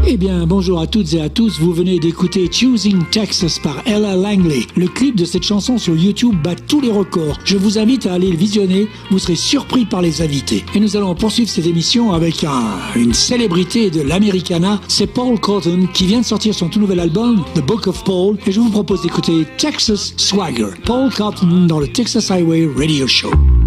Eh bien, bonjour à toutes et à tous. Vous venez d'écouter Choosing Texas par Ella Langley. Le clip de cette chanson sur YouTube bat tous les records. Je vous invite à aller le visionner. Vous serez surpris par les invités. Et nous allons poursuivre cette émission avec une célébrité de l'Americana. C'est Paul Cotton qui vient de sortir son tout nouvel album, The Book of Paul. Et je vous propose d'écouter Texas Swagger. Paul Cotton dans le Texas Highway Radio Show.